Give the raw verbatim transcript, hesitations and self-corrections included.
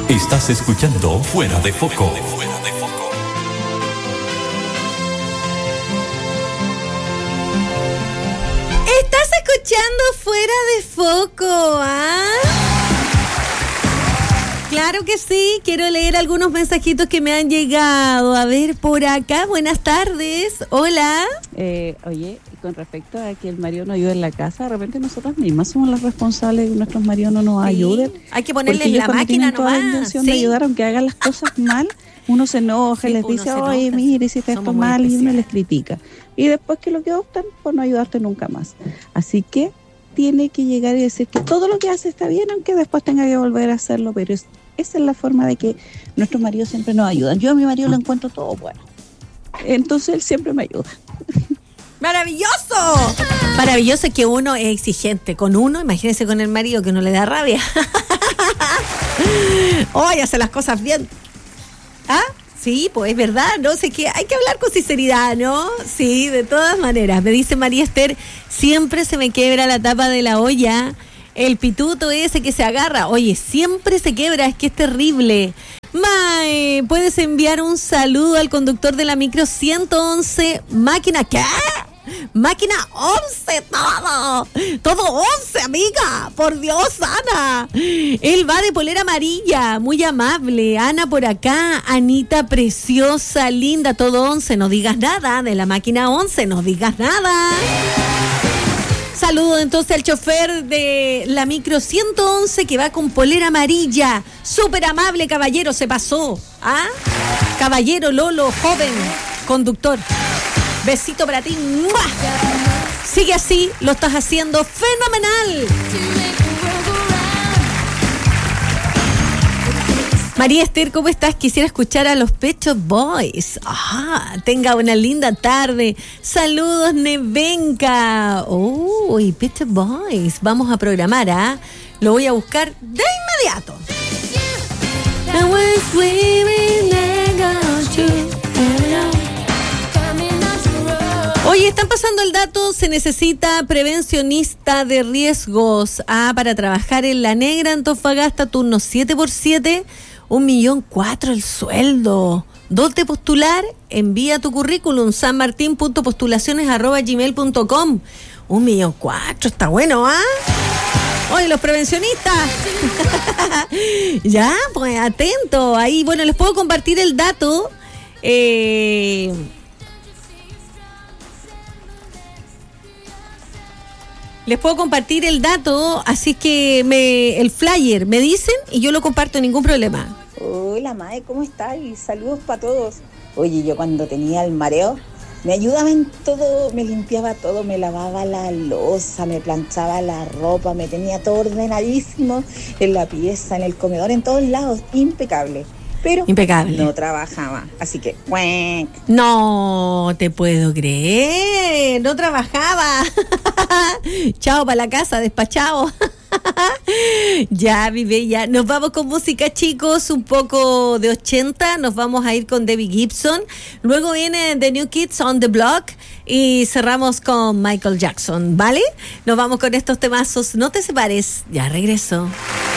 Estás escuchando Fuera de Foco. Estás escuchando Fuera de Foco, ¿ah? Claro que sí, quiero leer algunos mensajitos que me han llegado. A ver, por acá, buenas tardes, hola. Eh, oye, con respecto a que el marido no ayude en la casa, de repente nosotras mismas somos las responsables de que nuestros maridos no nos Sí, ayuden. hay que ponerle la máquina toda nomás. la intención Sí. de ayudar, aunque hagan las cosas mal, uno se enoja, Sí, les uno dice, se oye, enoja, mire, hiciste somos esto muy mal, y uno especiales. les critica. Y después que lo que optan por no ayudarte nunca más. Así que tiene que llegar y decir que todo lo que hace está bien, aunque después tenga que volver a hacerlo, pero es, esa es la forma de que nuestros maridos siempre nos ayudan. Yo a mi marido lo encuentro todo bueno, entonces él siempre me ayuda. ¡Maravilloso! Maravilloso que uno es exigente con uno, imagínense con el marido que uno le da rabia. Oye, hace las cosas bien. ¿Ah? Sí, pues es verdad, no sé qué, hay que hablar con sinceridad, ¿no? Sí, de todas maneras. Me dice María Esther, siempre se me quiebra la tapa de la olla, el pituto ese que se agarra. Oye, siempre se quiebra, es que es terrible. Mae, ¿puedes enviar un saludo al conductor de la micro ciento once máquina? ¿Qué? Máquina once, todo. Todo once, amiga. Por Dios, Ana. Él va de polera amarilla, muy amable. Ana por acá, Anita preciosa, linda, todo once. No digas nada de la máquina once, no digas nada. Saludo entonces al chofer de la micro ciento once que va con polera amarilla. Súper amable, caballero, se pasó. ¿Ah? Caballero Lolo, joven conductor. Besito para ti. ¡Mua! Sigue así, lo estás haciendo fenomenal. María Esther, ¿cómo estás? Quisiera escuchar a los Pet Shop Boys. Ajá, tenga una linda tarde. Saludos, Nevenka. Uy, Pet Shop Boys. Vamos a programar, ¿ah? Lo voy a buscar de inmediato. Oye, están pasando el dato, se necesita prevencionista de riesgos ah, para trabajar en La Negra, Antofagasta, turno siete por siete, un millón cuatro el sueldo. ¿Dónde postular? Envía tu currículum, sanmartin.postulaciones arroba gmail punto com. Un millón cuatro, está bueno, ¿ah? Oye, los prevencionistas. Ya, pues atento. Ahí, bueno, les puedo compartir el dato. Eh... Les puedo compartir el dato, así que me, el flyer me dicen y yo lo comparto, ningún problema. Hola, Mae, ¿cómo estás? Y saludos para todos. Oye, yo cuando tenía el mareo, me ayudaba en todo, me limpiaba todo, me lavaba la loza, me planchaba la ropa, me tenía todo ordenadísimo en la pieza, en el comedor, en todos lados, impecable. Pero impecable. No trabajaba, así que ¡cuenc! No te puedo creer, no trabajaba. Chao para la casa, despachado. Ya, mi bella, nos vamos con música, chicos, un poco de ochenta, nos vamos a ir con Debbie Gibson, luego viene The New Kids on the Block y cerramos con Michael Jackson, ¿vale? Nos vamos con estos temazos, no te separes, ya regreso.